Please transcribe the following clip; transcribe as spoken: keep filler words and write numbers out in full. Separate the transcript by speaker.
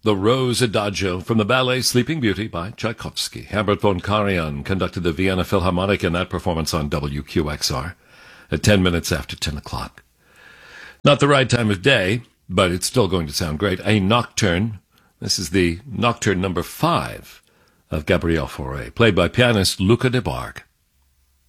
Speaker 1: the Rose Adagio from the ballet Sleeping Beauty by Tchaikovsky. Herbert von Karajan conducted the Vienna Philharmonic in that performance on W Q X R at ten minutes after ten o'clock. Not the right time of day, but it's still going to sound great. A nocturne. This is the nocturne number five of Gabriel Fauré, played by pianist Luca de Barg.